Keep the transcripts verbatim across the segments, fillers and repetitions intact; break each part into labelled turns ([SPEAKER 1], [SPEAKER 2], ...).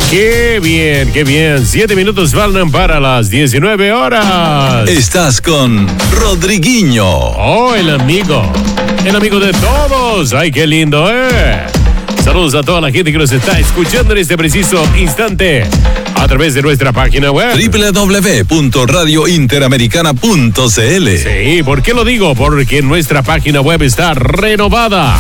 [SPEAKER 1] Qué bien, qué bien. Siete minutos faltan para las diecinueve horas.
[SPEAKER 2] Estás con Rodriguinho.
[SPEAKER 1] Oh, el amigo. El amigo de todos. Ay, qué lindo, ¿eh? Saludos a toda la gente que nos está escuchando en este preciso instante a través de nuestra página web
[SPEAKER 2] doble u doble u doble u punto radio interamericana punto c l.
[SPEAKER 1] Sí, ¿por qué lo digo? Porque nuestra página web está renovada.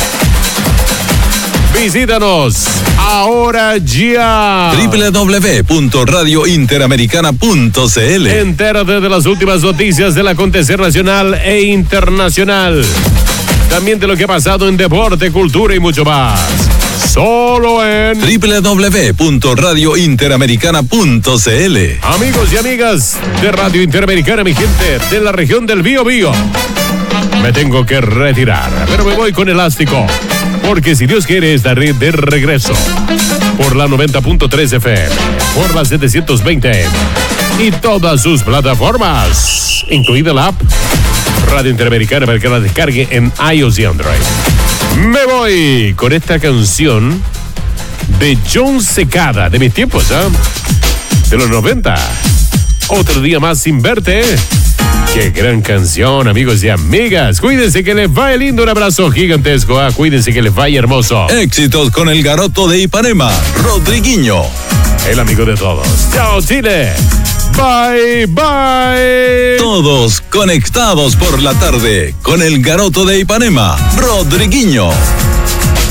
[SPEAKER 1] Visítanos ahora ya.
[SPEAKER 2] doble u doble u doble u punto radio interamericana punto c l.
[SPEAKER 1] Entérate de las últimas noticias del acontecer nacional e internacional. También de lo que ha pasado en deporte, cultura y mucho más. Solo en
[SPEAKER 2] doble u doble u doble u punto radio interamericana punto c l.
[SPEAKER 1] Amigos y amigas de Radio Interamericana, mi gente de la región del Bío Bío. Me tengo que retirar, pero me voy con elástico. Porque si Dios quiere estaré de regreso por la noventa punto tres F M, por la setecientos veinte A M y todas sus plataformas, incluida la app Radio Interamericana para que la descargue en iOS y Android. Me voy con esta canción de John Secada, de mis tiempos, ¿eh? De los noventa. Otro día más sin verte. Qué gran canción, amigos y amigas. Cuídense que les vaya lindo. Un abrazo gigantesco. ¿eh? Cuídense que les vaya hermoso.
[SPEAKER 2] Éxitos con el garoto de Ipanema, Rodriguinho.
[SPEAKER 1] El amigo de todos. Chao, Chile. Bye, bye.
[SPEAKER 2] Todos conectados por la tarde con el garoto de Ipanema, Rodriguinho.